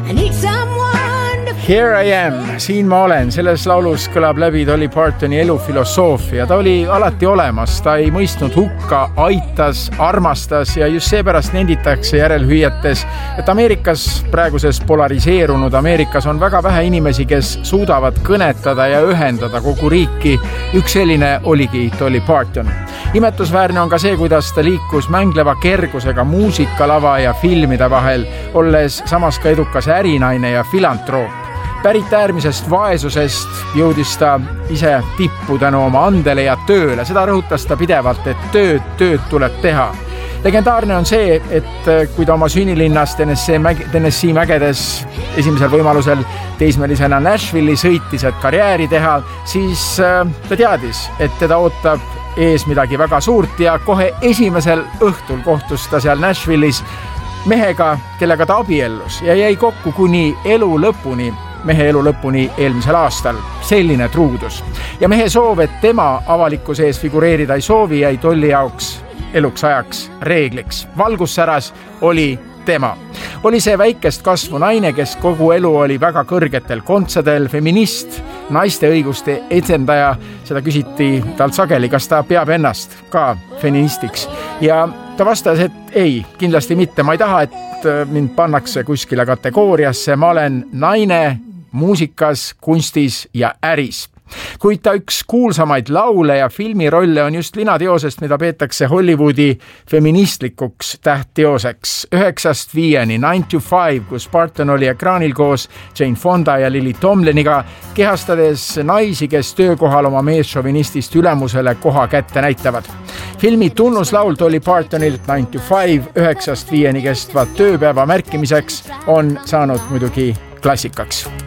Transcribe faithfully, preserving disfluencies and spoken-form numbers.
I need someone to... Here I am, siin ma olen. Selles laulus kõlab läbi Dolly Partoni elufilosoofia. Ta oli alati olemas, ta ei mõistnud hukka, aitas, armastas ja just seepärast nenditakse järelhüüetes, et Ameerikas, praeguses polariseerunud Ameerikas on väga vähe inimesi, kes suudavad kõnetada ja ühendada kogu riiki. Üks selline oligi Dolly Parton. Imetusväärne on ka see, kuidas ta liikus mängleva kergusega muusikalava ja filmide vahel, olles samas ka edukas ärinaine ja filantroop. Pärit äärmisest vaesusest jõudis ta ise tippu tänu oma andele ja tööle. Seda rõhutas ta pidevalt, et tööd, tööd tuleb teha. Legendaarne on see, et kui ta oma sünnilinnas Tennessee, mäge, Tennessee mägedes esimesel võimalusel teismelisena Nashville'i sõitis, et karjääri teha, siis ta teadis, et teda ootab ees midagi väga suurt ja kohe esimesel õhtul kohtus ta seal Nashville'is mehega, kellega ta abiellus ja jäi kokku kuni elu lõpuni, mehe elu lõpuni eelmisel aastal. Selline truudus. Ja mehe soov, et tema avaliku sees figureerida ei soovi, jäi Dolly jaoks eluks ajaks reegliks. Valgussäras oli tema. Oli see väikest kasvu naine, kes kogu elu oli väga kõrgetel kontsadel, feminist, naiste õiguste edendaja. Seda küsiti talt sageli, kas ta peab ennast ka feministiks. Ja ta vastas, et ei, kindlasti mitte. Ma ei taha, et mind pannakse kuskile kategooriasse. Ma olen naine muusikas, kunstis ja äris. Kuid ta üks kuulsamaid laule ja filmirolle on just linateosest, mida peetakse Hollywoodi feministlikuks tähtteoseks. Üheksast viieni, nine to five, kus Parton oli ekraanil koos Jane Fonda ja Lily Tomliniga, kehastades naisi, kes töökohal oma meesšovinistist ülemusele koha kätte näitavad. Filmi tunnuslaul Dolly Partonilt nine to five üheksast viieni kestva tööpäeva märkimiseks on saanud muidugi klassikaks.